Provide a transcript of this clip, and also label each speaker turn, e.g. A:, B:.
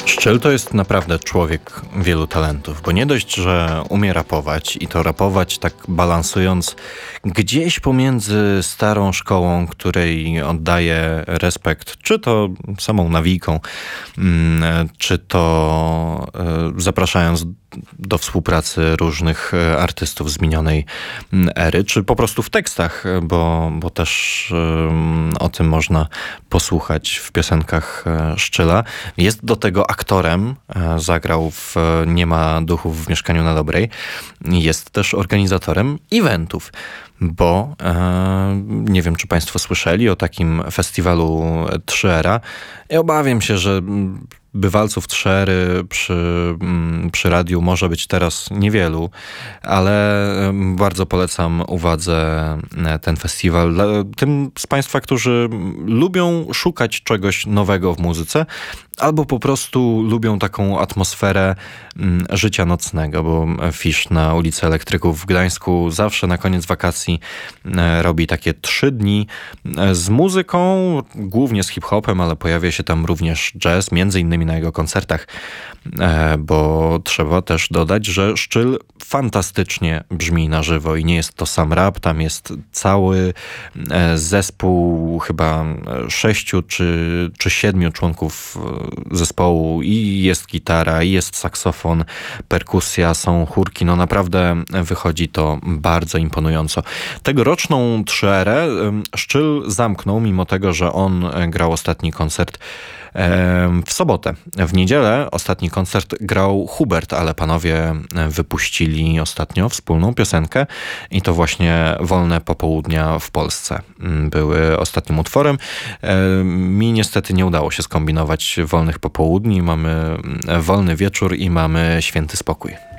A: Szczyl to jest naprawdę człowiek wielu talentów, bo nie dość, że umie rapować i to rapować tak balansując gdzieś pomiędzy starą szkołą, której oddaje respekt, czy to samą nawijką, czy to zapraszając do współpracy różnych artystów z minionej ery, czy po prostu w tekstach, bo też o tym można posłuchać w piosenkach Szczyla. Jest do tego aktorem, zagrał w Nie ma duchów w mieszkaniu na Dobrej. Jest też organizatorem eventów, bo nie wiem, czy państwo słyszeli o takim festiwalu 3 Ja obawiam się, że bywalców 3 przy radiu może być teraz niewielu, ale bardzo polecam uwadze ten festiwal dla tym z państwa, którzy lubią szukać czegoś nowego w muzyce, albo po prostu lubią taką atmosferę życia nocnego, bo Fish na ulicy Elektryków w Gdańsku zawsze na koniec wakacji robi takie 3 dni z muzyką, głównie z hip-hopem, ale pojawia się tam również jazz, między innymi na jego koncertach, bo trzeba też dodać, że Szczyl fantastycznie brzmi na żywo i nie jest to sam rap, tam jest cały zespół chyba 6 czy 7 członków zespołu i jest gitara, i jest saksofon, perkusja, są chórki, no naprawdę wychodzi to bardzo imponująco. Tegoroczną 3 Szczyl zamknął, mimo tego, że on grał ostatni koncert w sobotę. W niedzielę ostatni koncert grał Hubert, ale panowie wypuścili ostatnio wspólną piosenkę i to właśnie Wolne popołudnia w Polsce były ostatnim utworem. Mi niestety nie udało się skombinować wolnych popołudni. Mamy wolny wieczór i mamy święty spokój.